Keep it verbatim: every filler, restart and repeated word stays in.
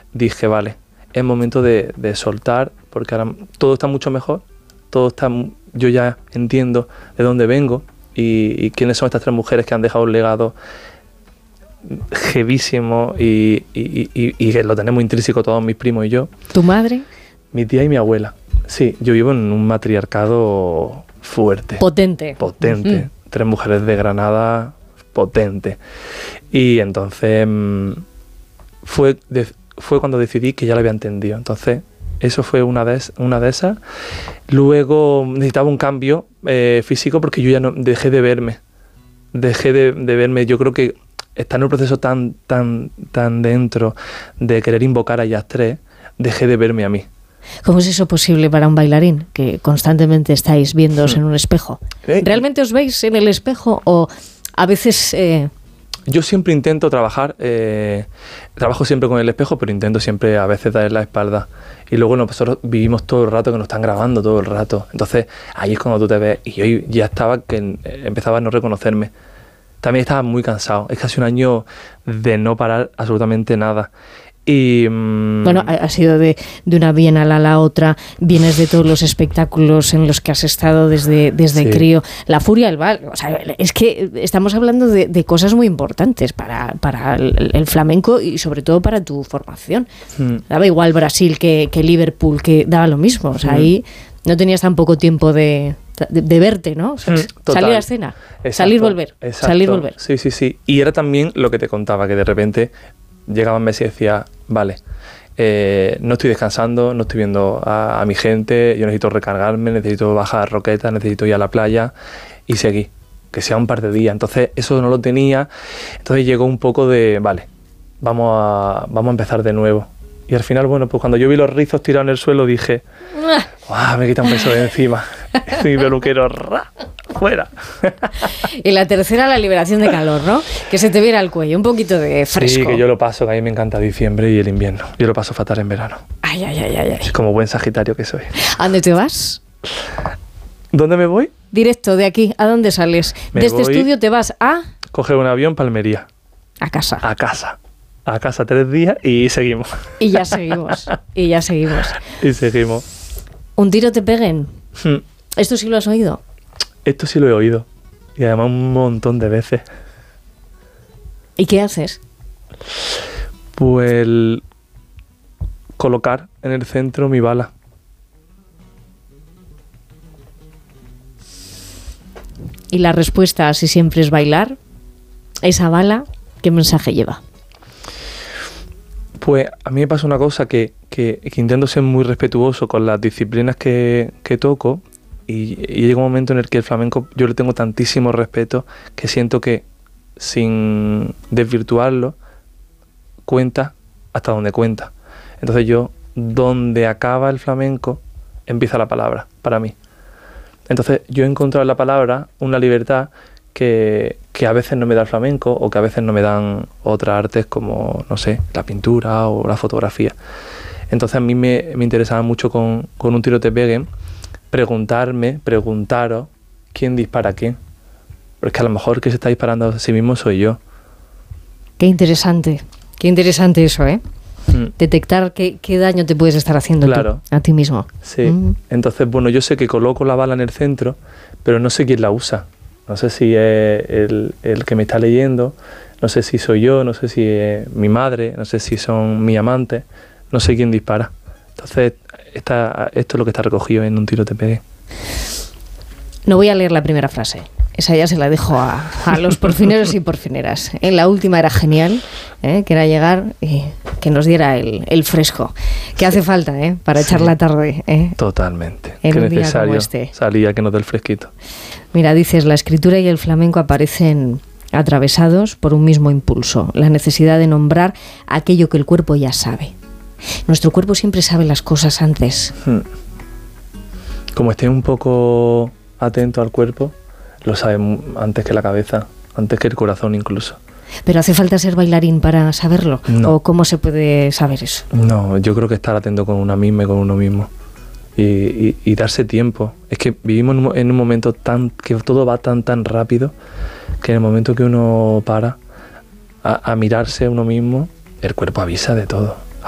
dije, vale, es momento de, de soltar, porque ahora todo está mucho mejor, todo está, yo ya entiendo de dónde vengo y, y quiénes son estas tres mujeres que han dejado un legado jevísimo y, y, y, y que lo tenemos intrínseco todos mis primos y yo. ¿Tu madre? Mi tía y mi abuela. Sí, yo vivo en un matriarcado fuerte. Potente. Potente. Mm. Tres mujeres de Granada, potente. Y entonces fue, de, fue cuando decidí que ya lo había entendido. Entonces, eso fue una de, una de esas. Luego necesitaba un cambio eh, físico porque yo ya no dejé de verme. Dejé de, de verme. Yo creo que está en un proceso tan, tan, tan dentro de querer invocar a ellas tres, dejé de verme a mí. ¿Cómo es eso posible para un bailarín, que constantemente estáis viéndoos en un espejo? ¿Realmente os veis en el espejo o a veces...? Eh... Yo siempre intento trabajar, eh, trabajo siempre con el espejo, pero intento siempre a veces dar la espalda. Y luego nosotros vivimos todo el rato que nos están grabando, todo el rato. Entonces ahí es cuando tú te ves. Y yo ya estaba, que empezaba a no reconocerme. También estaba muy cansado. Es casi un año de no parar absolutamente nada. Y, mmm... bueno, ha sido de, de una bienal a la otra, vienes de todos los espectáculos en los que has estado desde, desde sí. crío, La Furia del Bal, o sea, es que estamos hablando de, de cosas muy importantes para, para el, el flamenco y sobre todo para tu formación. Mm. Daba igual Brasil que, que Liverpool, que daba lo mismo, o sea, mm. ahí no tenías tan poco tiempo de, de, de verte, ¿no? O sea, mm, salir a escena, exacto, salir, volver, exacto. salir, volver. Sí, sí, sí. Y era también lo que te contaba, que de repente llegaban meses y decía, vale, eh, no estoy descansando, no estoy viendo a, a mi gente, yo necesito recargarme, necesito bajar roquetas, necesito ir a la playa y seguir, que sea un par de días. Entonces eso no lo tenía, entonces llegó un poco de, vale, vamos a, vamos a empezar de nuevo. Y al final, bueno, pues cuando yo vi los rizos tirados en el suelo dije, ¡guau! Me quita un peso de encima. Mi peluquero, ¡ra! ¡Fuera! Y la tercera, la liberación de calor, ¿no? Que se te viera el cuello, un poquito de fresco. Sí, que yo lo paso, que a mí me encanta diciembre y el invierno. Yo lo paso fatal en verano. Ay, ay, ay, ay. Es como buen sagitario que soy. ¿A dónde te vas? ¿Dónde me voy? Directo, de aquí. ¿A dónde sales? Me de este estudio te vas a... Coger un avión para Almería. A casa. A casa. A casa tres días y seguimos. Y ya seguimos. Y ya seguimos. Y seguimos. ¿Un tiro te peguen? Hmm. ¿Esto sí lo has oído? Esto sí lo he oído. Y además un montón de veces. ¿Y qué haces? Pues colocar en el centro mi bala. Y la respuesta, si siempre es bailar, esa bala, ¿qué mensaje lleva? Pues a mí me pasa una cosa que, que, que intento ser muy respetuoso con las disciplinas que, que toco y, y llega un momento en el que el flamenco yo le tengo tantísimo respeto que siento que sin desvirtuarlo cuenta hasta donde cuenta. Entonces yo, donde acaba el flamenco, empieza la palabra para mí. Entonces yo he encontrado en la palabra una libertad que, que a veces no me da el flamenco o que a veces no me dan otras artes como, no sé, la pintura o la fotografía. Entonces a mí me, me interesaba mucho con, con Un tiro te peguen preguntarme, preguntaros quién dispara a quién. Porque a lo mejor que se está disparando a sí mismo soy yo. Qué interesante, qué interesante eso, ¿eh? Mm. Detectar qué, qué daño te puedes estar haciendo claro. tú, a ti mismo. Sí, mm. Entonces, bueno, yo sé que coloco la bala en el centro, pero no sé quién la usa. No sé si es el, el que me está leyendo, no sé si soy yo, no sé si es mi madre, no sé si son mis amantes, no sé quién dispara. Entonces, esta, esto es lo que está recogido en Un tiro te pegué. No voy a leer la primera frase. Esa ya se la dejo a, a los porfineros y porfineras. ¿Eh? La última era genial, ¿eh? Que era llegar y que nos diera el, el fresco. Que sí. Hace falta, ¿eh? Para sí. echar la tarde. ¿eh? Totalmente. En Qué un día necesario como este. Salía que nos dé el fresquito. Mira, dices, la escritura y el flamenco aparecen atravesados por un mismo impulso. La necesidad de nombrar aquello que el cuerpo ya sabe. Nuestro cuerpo siempre sabe las cosas antes. Hmm. Como esté un poco atento al cuerpo, lo sabe antes que la cabeza, antes que el corazón incluso. ¿Pero hace falta ser bailarín para saberlo? No. ¿O cómo se puede saber eso? No, yo creo que estar atento con una misma y con uno mismo. Y, y, y darse tiempo. Es que vivimos en un, en un momento tan que todo va tan tan rápido que en el momento que uno para a, a mirarse a uno mismo, el cuerpo avisa de todo.